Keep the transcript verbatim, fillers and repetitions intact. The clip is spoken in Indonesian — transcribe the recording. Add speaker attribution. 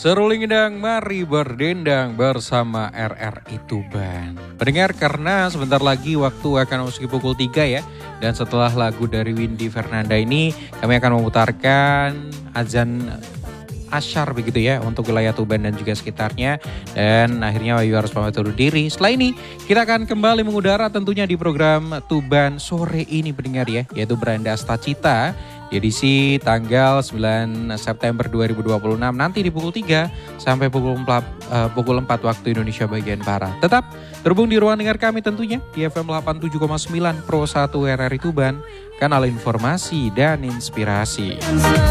Speaker 1: Seruling dang, mari berdendang bersama R R I Tuban. Pendengar, karena sebentar lagi waktu akan memasuki pukul tiga ya. Dan setelah lagu dari Windy Fernanda ini, kami akan memutarkan azan asyar begitu ya untuk wilayah Tuban dan juga sekitarnya. Dan akhirnya Wahyu harus pamit undur diri. Setelah ini kita akan kembali mengudara tentunya di program Tuban sore ini pendengar ya, yaitu Beranda Astacita. Edisi tanggal sembilan September dua ribu dua puluh enam nanti di pukul tiga sampai pukul empat, uh, pukul empat waktu Indonesia bagian Barat. Tetap terhubung di ruang dengar kami tentunya di F M delapan puluh tujuh koma sembilan Pro satu R R I Tuban, kanal informasi dan inspirasi.